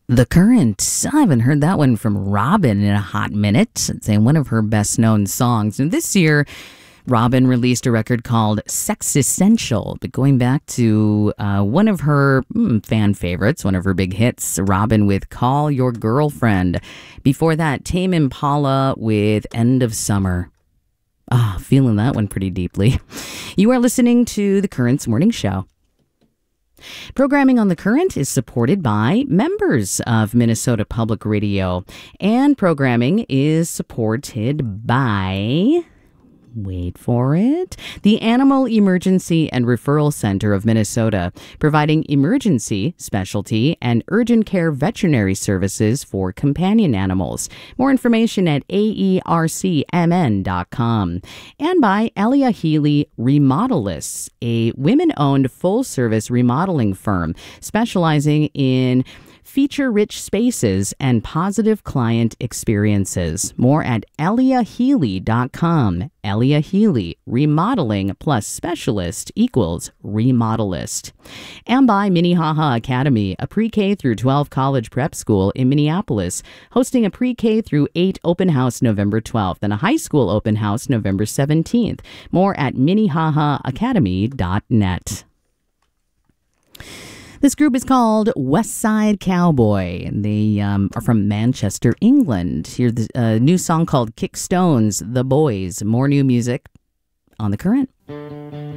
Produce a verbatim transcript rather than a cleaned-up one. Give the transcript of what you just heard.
The Current. I haven't heard that one from Robin in a hot minute. It's one of her best known songs. And this year, Robin released a record called Sex Essential, but going back to uh, one of her mm, fan favorites, one of her big hits, Robin with Call Your Girlfriend. Before that, Tame Impala with End of Summer. Ah, feeling that one pretty deeply. You are listening to The Current's Morning Show. Programming on The Current is supported by members of Minnesota Public Radio, and programming is supported by... Wait for it. The Animal Emergency and Referral Center of Minnesota, providing emergency, specialty, and urgent care veterinary services for companion animals. More information at A E R C M N dot com. And by Elia Healy Remodelists, a women-owned full-service remodeling firm specializing in feature-rich spaces and positive client experiences. More at Elia Healy dot com. Elia Healy, remodeling plus specialist equals remodelist. And by Minnehaha Academy, a pre-K through twelve college prep school in Minneapolis, hosting a pre-K through eight open house November twelfth and a high school open house November seventeenth. More at Minnehaha Academy dot net. This group is called West Side Cowboy, and they um, are from Manchester, England. Here's a new song called Kick Stones, The Boys. More new music on The Current.